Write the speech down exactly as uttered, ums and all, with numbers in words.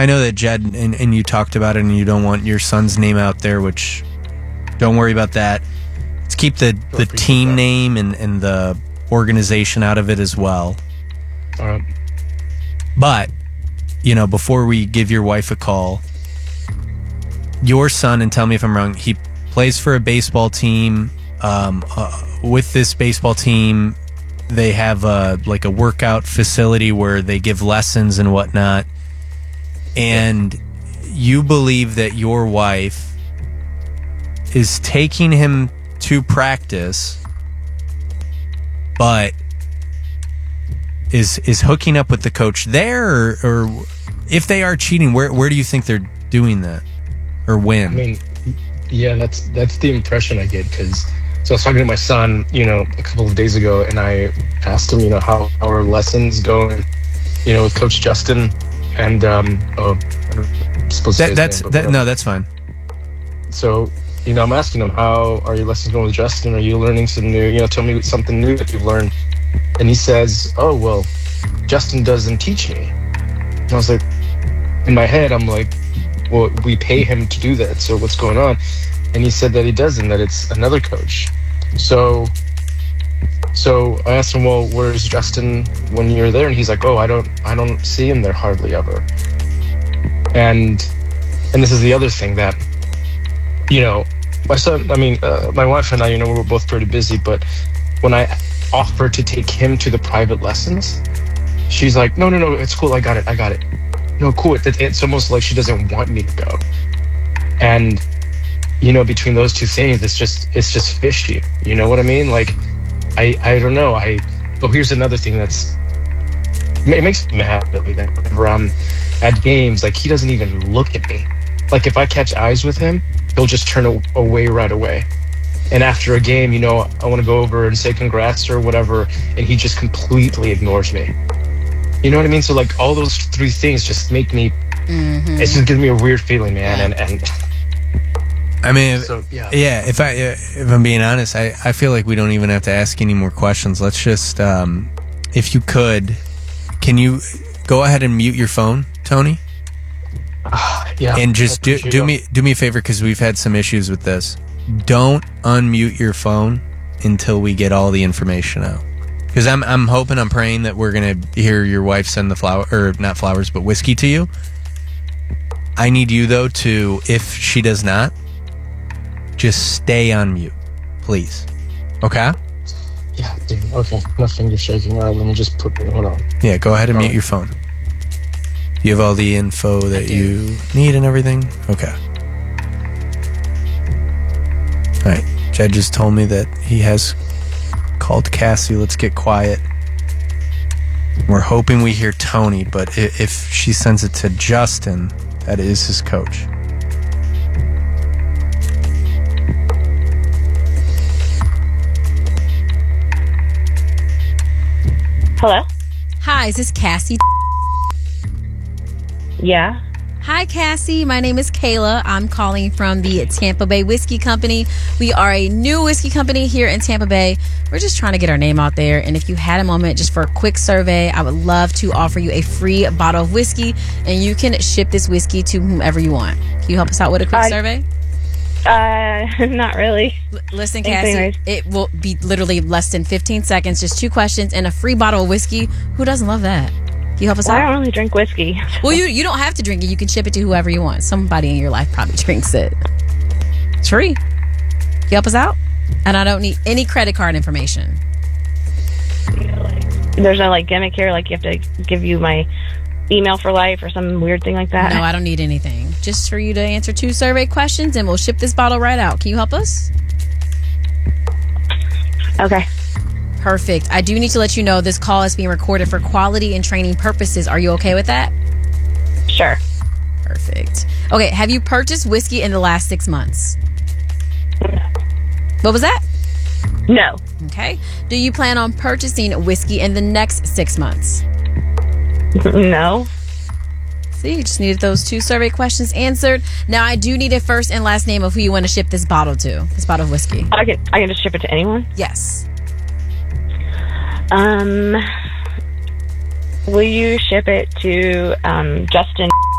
I know that Jed and, and you talked about it, and you don't want your son's name out there, which don't worry about that. Let's keep the, the team that. name and, and the organization out of it as well. All right. But, you know, before we give your wife a call, your son, and tell me if I'm wrong, he plays for a baseball team. Um, uh, with this baseball team, they have a, like a workout facility where they give lessons and whatnot. And you believe that your wife is taking him to practice, but is is hooking up with the coach there, or, or if they are cheating, where where do you think they're doing that, or when? I mean, yeah, that's that's the impression I get, because so I was talking to my son, you know, a couple of days ago, and I asked him, you know, how our lessons go, and, you know, with Coach Justin, and um, oh, I'm supposed to say that, his that's name, that, no, that's fine. So, you know, I'm asking him, how are your lessons going with Justin? Are you learning some new, you know, tell me something new that you've learned. And he says, oh, well, Justin doesn't teach me. And I was like, in my head, I'm like, well, we pay him to do that, so what's going on? And he said that he doesn't, that it's another coach. So so I asked him, well, where's Justin when you're there? And he's like, oh, I don't I don't see him there hardly ever. And and this is the other thing that, you know, my son, I mean, uh, my wife and I, you know, we were both pretty busy, but when I offered to take him to the private lessons, she's like, no, no, no, it's cool, I got it, I got it. No, cool, it, it's almost like she doesn't want me to go. And, you know, between those two things, it's just, it's just fishy. You know what I mean? Like, I, I don't know, I, oh, here's another thing that's, it makes me mad, really, that whenever I'm at games, like, he doesn't even look at me. Like, if I catch eyes with him, he'll just turn away right away. And after a game, you know, I want to go over and say congrats or whatever, and he just completely ignores me. You know what I mean? So, like, all those three things just make me, mm-hmm. It's just giving me a weird feeling, man. And, and I mean, so, yeah. yeah, if, I, if I'm being honest, I, I feel like we don't even have to ask any more questions. Let's just, um, if you could, can you go ahead and mute your phone, Tony? Uh, yeah. And just do, do me do me a favor, because we've had some issues with this. Don't unmute your phone until we get all the information out. Because I'm I'm hoping, I'm praying that we're gonna hear your wife send the flower, or not flowers, but whiskey to you. I need you though to, if she does not, just stay on mute, please. Okay? Yeah, dude. Okay. My finger's shaking. All right, let me just put it. Hold on. Yeah, go ahead and mute your phone. You have all the info that you need and everything? Okay. All right. Jed just told me that he has called Cassie. Let's get quiet. We're hoping we hear Tony, but if she sends it to Justin, that is his coach. Hello? Hi, is this Cassie? Yeah. Hi, Cassie. My name is Kayla. I'm calling from the Tampa Bay Whiskey Company. We are a new whiskey company here in Tampa Bay. We're just trying to get our name out there. And if you had a moment just for a quick survey, I would love to offer you a free bottle of whiskey, and you can ship this whiskey to whomever you want. Can you help us out with a quick uh, survey? Uh, not really. L- listen, Thanks Cassie, anyways. It will be literally less than fifteen seconds, just two questions and a free bottle of whiskey. Who doesn't love that? Can you help us well, out? I don't really drink whiskey. Well, you you don't have to drink it. You can ship it to whoever you want. Somebody in your life probably drinks it. It's free. Can you help us out? And I don't need any credit card information. There's no like gimmick here, like you have to give you my email for life or some weird thing like that. No, I don't need anything. Just for you to answer two survey questions, and we'll ship this bottle right out. Can you help us? Okay. Perfect. I do need to let you know this call is being recorded for quality and training purposes. Are you okay with that? Sure. Perfect. Okay, have you purchased whiskey in the last six months? What was that? No. Okay. Do you plan on purchasing whiskey in the next six months? No. See, you just needed those two survey questions answered. Now, I do need a first and last name of who you want to ship this bottle to, this bottle of whiskey. I can I can just ship it to anyone? Yes. Um, will you ship it to um, Justin